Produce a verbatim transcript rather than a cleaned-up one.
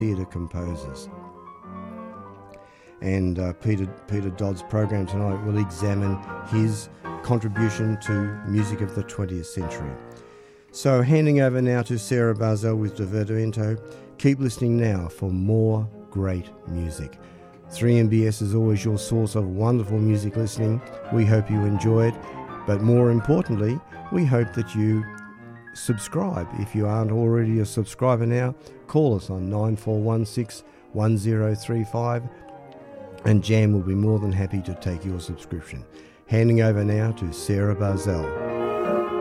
theatre composers. And uh, Peter Peter Dodd's program tonight will examine his contribution to music of the twentieth century. So handing over now to Sarah Barzell with Divertimento. Keep listening now for more great music. three M B S is always your source of wonderful music listening. We hope you enjoy it, but more importantly, we hope that you subscribe. If you aren't already a subscriber now, call us on nine four one six, one zero three five and Jam will be more than happy to take your subscription. Handing over now to Sarah Barzell.